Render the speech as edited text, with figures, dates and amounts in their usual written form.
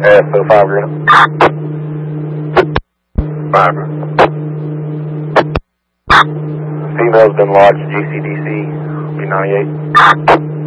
So 5 Green. 5. Female's been lodged GCDC, B98.